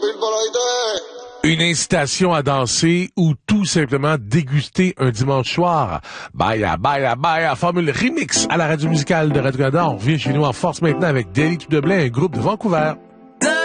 Une incitation à danser ou tout simplement déguster un dimanche soir. Baya, baya, baya, formule remix à la radio musicale de Radio-Canada. On revient chez nous en force maintenant avec Daily Tout de Blin, un groupe de Vancouver.